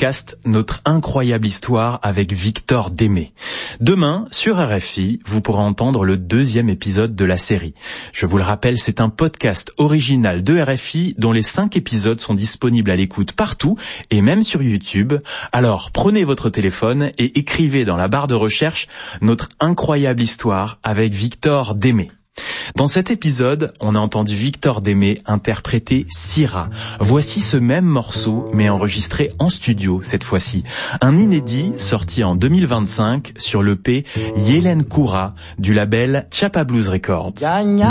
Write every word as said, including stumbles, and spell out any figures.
podcast Notre incroyable histoire avec Victor Démé. Demain, sur R F I, vous pourrez entendre le deuxième épisode de la série. Je vous le rappelle, c'est un podcast original de R F I dont les cinq épisodes sont disponibles à l'écoute partout et même sur YouTube. Alors, prenez votre téléphone et écrivez dans la barre de recherche Notre incroyable histoire avec Victor Démé. Dans cet épisode, on a entendu Victor Démé interpréter Syrah. Voici ce même morceau, mais enregistré en studio cette fois-ci. Un inédit sorti en deux mille vingt-cinq sur l'E P Yelen Koura du label Chapa Blues Records.